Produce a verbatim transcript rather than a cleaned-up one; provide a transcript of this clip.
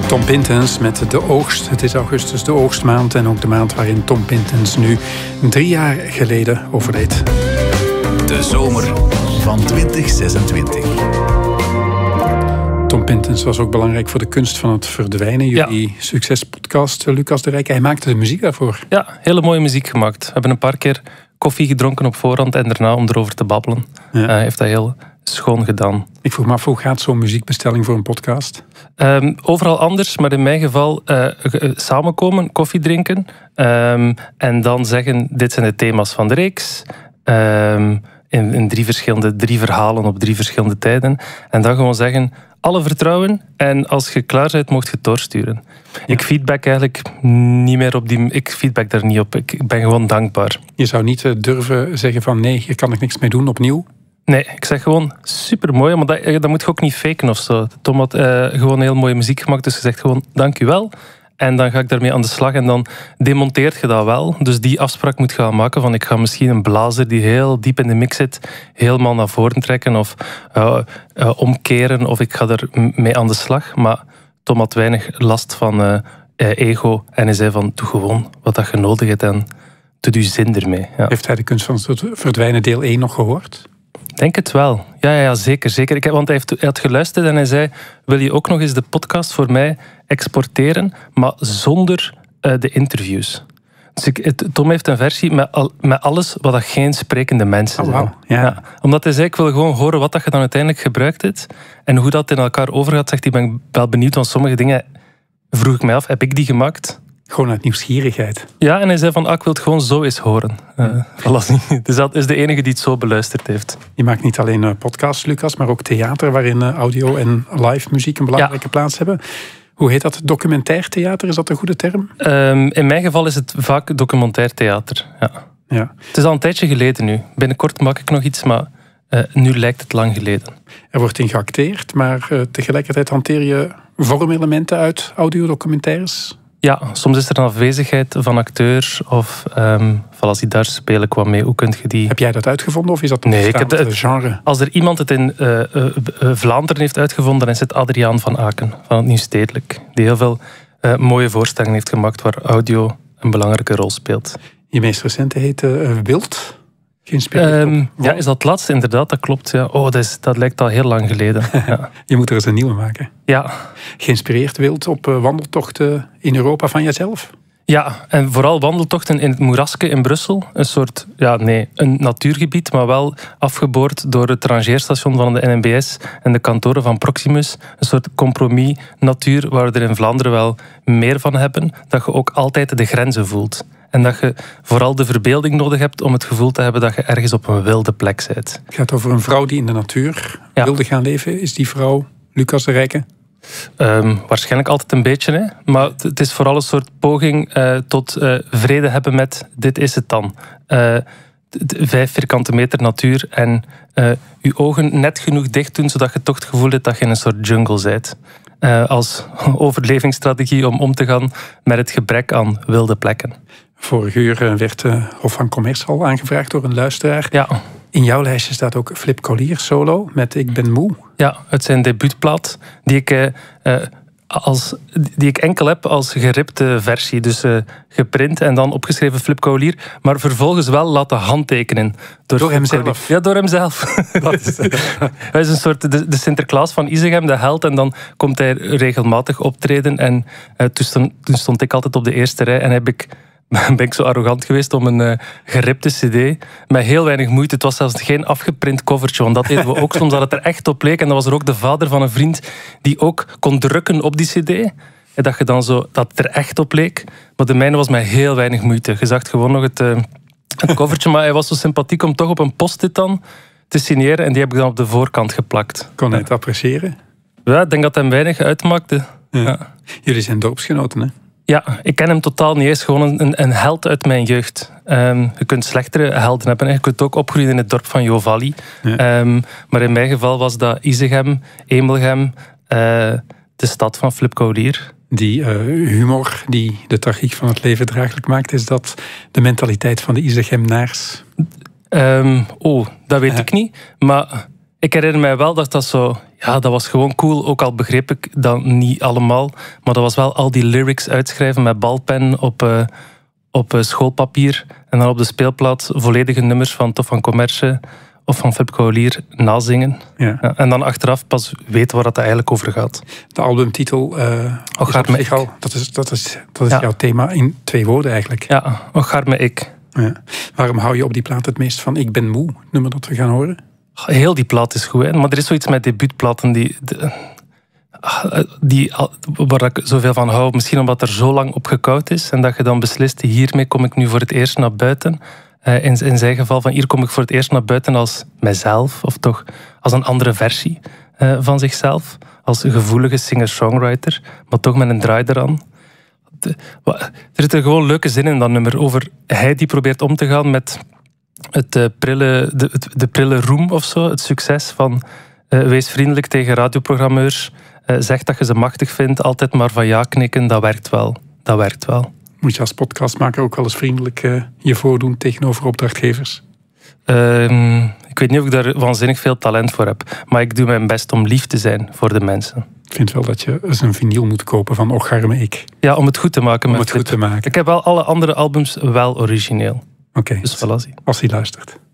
Tom Pintens met De Oogst. Het is augustus, de oogstmaand, en ook de maand waarin Tom Pintens nu drie jaar geleden overleed. De zomer van twintig zesentwintig. Tom Pintens was ook belangrijk voor de kunst van het verdwijnen. Jullie ja. succespodcast, Lucas de Rijke. Hij maakte de muziek daarvoor. Ja, hele mooie muziek gemaakt. We hebben een paar keer koffie gedronken op voorhand en daarna om erover te babbelen. Ja. Hij uh, heeft dat heel schoon gedaan. Ik vroeg me af, hoe gaat zo'n muziekbestelling voor een podcast? Um, overal anders, maar in mijn geval uh, samenkomen, koffie drinken um, en dan zeggen, dit zijn de thema's van de reeks. Um, in, in drie verschillende, drie verhalen op drie verschillende tijden. En dan gewoon zeggen, alle vertrouwen en als je klaar bent, mocht je het doorsturen. Ja. Ik feedback eigenlijk niet meer op die... Ik feedback daar niet op. Ik ben gewoon dankbaar. Je zou niet durven zeggen van nee, hier kan ik niks mee doen opnieuw? Nee, ik zeg gewoon supermooi, maar dat, dat moet je ook niet faken of zo. Tom had uh, gewoon heel mooie muziek gemaakt, dus je zegt gewoon dankjewel. En dan ga ik daarmee aan de slag en dan demonteert je dat wel. Dus die afspraak moet gaan maken van ik ga misschien een blazer die heel diep in de mix zit, helemaal naar voren trekken of uh, uh, omkeren of ik ga er mee aan de slag. Maar Tom had weinig last van uh, ego en hij zei van doe gewoon wat dat je nodig hebt en doe je zin ermee. Ja. Heeft hij de kunst van het verdwijnen deel één nog gehoord? Denk het wel. Ja, ja, ja zeker. zeker. Ik heb, want hij, heeft, hij had geluisterd en hij zei, wil je ook nog eens de podcast voor mij exporteren, maar zonder uh, de interviews. Dus ik, het, Tom heeft een versie met, al, met alles wat dat geen sprekende mensen zijn. Oh, wow. Ja. Ja, omdat hij zei, ik wil gewoon horen wat dat je dan uiteindelijk gebruikt hebt en hoe dat in elkaar overgaat. Zegt hij, ben ik wel benieuwd, want sommige dingen vroeg ik mij af, heb ik die gemaakt? Gewoon uit nieuwsgierigheid. Ja, en hij zei van, ah, ik wil het gewoon zo eens horen. Uh, dus dat is de enige die het zo beluisterd heeft. Je maakt niet alleen podcasts, Lucas, maar ook theater, waarin audio en live muziek een belangrijke ja. plaats hebben. Hoe heet dat? Documentair theater, is dat een goede term? Um, in mijn geval is het vaak documentair theater, ja. ja. Het is al een tijdje geleden nu. Binnenkort maak ik nog iets, maar uh, nu lijkt het lang geleden. Er wordt in geacteerd, maar uh, tegelijkertijd hanteer je vormelementen uit audiodocumentaires? Ja, soms is er een afwezigheid van acteur of um, als die daar spelen kwam mee. Hoe kun je die... Heb jij dat uitgevonden of is dat een nee, ik heb het, genre? Als er iemand het in uh, uh, uh, Vlaanderen heeft uitgevonden, dan is het Adriaan van Aken van het Nieuw Stedelijk. Die heel veel uh, mooie voorstellingen heeft gemaakt waar audio een belangrijke rol speelt. Je meest recente heet uh, Wild. Um, ja, is dat laatste? Inderdaad, dat klopt. Ja. Oh, dat, is, dat lijkt al heel lang geleden. Ja. Je moet er eens een nieuwe maken. Ja. Geïnspireerd wild op wandeltochten in Europa van jezelf? Ja, en vooral wandeltochten in het Moeraske in Brussel. Een soort, ja nee, een natuurgebied, maar wel afgeboord door het rangeerstation van de N M B S en de kantoren van Proximus. Een soort compromis-natuur waar we er in Vlaanderen wel meer van hebben. Dat je ook altijd de grenzen voelt. En dat je vooral de verbeelding nodig hebt om het gevoel te hebben dat je ergens op een wilde plek bent. Het gaat over een vrouw die in de natuur ja. wilde gaan leven. Is die vrouw Lucas de Rijke? Um, waarschijnlijk altijd een beetje, hè? Maar het is vooral een soort poging uh, tot uh, vrede hebben met dit is het dan. Uh, vijf vierkante meter natuur en uh, je ogen net genoeg dicht doen zodat je toch het gevoel hebt dat je in een soort jungle bent. Uh, als overlevingsstrategie om om te gaan met het gebrek aan wilde plekken. Vorig uur werd de Hof van Commerce al aangevraagd door een luisteraar. Ja. In jouw lijstje staat ook Flip Collier solo met Ik ben moe. Ja, het zijn debuutplaat die ik, uh, als, die ik enkel heb als geripte versie. Dus uh, geprint en dan opgeschreven Flip Collier. Maar vervolgens wel laten handtekenen. Door, door hemzelf? Ja, door hemzelf. Hij is een soort de, de Sinterklaas van Isegem, de held. En dan komt hij regelmatig optreden. En uh, toen, stond, toen stond ik altijd op de eerste rij en heb ik... ben ik zo arrogant geweest om een uh, geripte cd met heel weinig moeite. Het was zelfs geen afgeprint covertje, want dat deden we ook soms dat het er echt op leek. En dan was er ook de vader van een vriend die ook kon drukken op die cd. En dat je dan zo, dat het er echt op leek. Maar de mijne was met heel weinig moeite. Je zag gewoon nog het, uh, het covertje, maar hij was zo sympathiek om toch op een post-it dan te signeren. En die heb ik dan op de voorkant geplakt. Kon hij het appreciëren? Ja, ik denk dat hij hem weinig uitmaakte. Ja. Ja. Jullie zijn dorpsgenoten, hè? Ja, ik ken hem totaal niet eens. Gewoon een, een held uit mijn jeugd. Um, je kunt slechtere helden hebben. Je kunt ook opgroeien in het dorp van Jovalli. Ja. Um, maar in mijn geval was dat Isegem, Emelgem, uh, de stad van Flip Collier. Die uh, humor die de tragiek van het leven draaglijk maakt, is dat de mentaliteit van de Isegemnaars? Um, oh, dat weet ja. ik niet. Maar Ik herinner mij wel dat dat zo... Ja, dat was gewoon cool. Ook al begreep ik dat niet allemaal. Maar dat was wel al die lyrics uitschrijven met balpen op, uh, op uh, schoolpapier. En dan op de speelplaat volledige nummers van Tof van Commerce of van Philippe Cavalier nazingen. Ja. Ja, en dan achteraf pas weten waar dat eigenlijk over gaat. De albumtitel uh, Och, gaat me ik. Al, dat is, dat is, dat is ja. jouw thema in twee woorden eigenlijk. Ja, Och, gaat me ik. Ja. Waarom hou je op die plaat het meest van Ik ben moe, het nummer dat we gaan horen? Heel die plaat is goed, hè? Maar er is zoiets met debuutplaten die, die, waar ik zoveel van hou. Misschien omdat er zo lang op gekoud is en dat je dan beslist, hiermee kom ik nu voor het eerst naar buiten. In, in zijn geval van hier kom ik voor het eerst naar buiten als mijzelf, of toch als een andere versie van zichzelf. Als gevoelige singer-songwriter, maar toch met een draai eraan. De, er zitten gewoon leuke zinnen in dat nummer over hij die probeert om te gaan met het, uh, prille, de, het, de prille roem of zo, het succes van uh, wees vriendelijk tegen radioprogrammeurs, uh, zeg dat je ze machtig vindt, altijd maar van ja knikken, dat werkt wel. Dat werkt wel. Moet je als podcastmaker ook wel eens vriendelijk uh, je voordoen tegenover opdrachtgevers? Uh, ik weet niet of ik daar waanzinnig veel talent voor heb, maar ik doe mijn best om lief te zijn voor de mensen. Ik vind wel dat je eens een vinyl moet kopen van Och arme ik. Ja, om het goed te maken. Om met het goed te maken. Ik heb wel alle andere albums wel origineel. Oké, okay. Dus voilà. Als hij luistert.